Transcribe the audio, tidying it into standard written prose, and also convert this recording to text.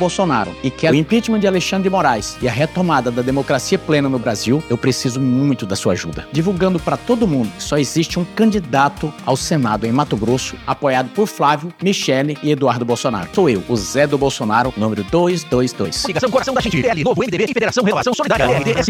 Bolsonaro e quer o impeachment de Alexandre de Moraes e a retomada da democracia plena no Brasil, eu preciso muito da sua ajuda. Divulgando para todo mundo que só existe um candidato ao Senado em Mato Grosso, apoiado por Flávio, Michele e Eduardo Bolsonaro. Sou eu, o Zé do Bolsonaro, número 222. Ligação Coração da Gente, PL, Novo, MDB e Federação Renovação Solidária, RDS.